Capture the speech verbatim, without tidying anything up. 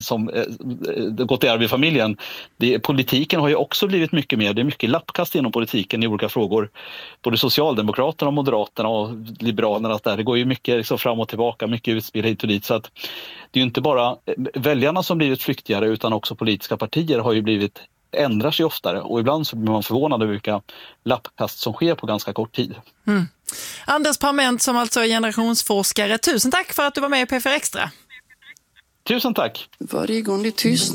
som eh, gått i arv i familjen. Det, politiken har ju också blivit mycket mer, det är mycket lappkast inom politiken i olika frågor. Både Socialdemokraterna och Moderaterna och Liberalerna, där det går ju mycket liksom fram och tillbaka, mycket utspel hit och dit, så att det är ju inte bara väljarna som blivit flyktigare utan också politiska partier har ju blivit, ändrar sig oftare, och ibland så blir man förvånad över vilka lappkast som sker på ganska kort tid. Mm. Anders Parment, som alltså är generationsforskare, tusen tack för att du var med i P fyra Extra. Tusen tack. Varje gång det tyst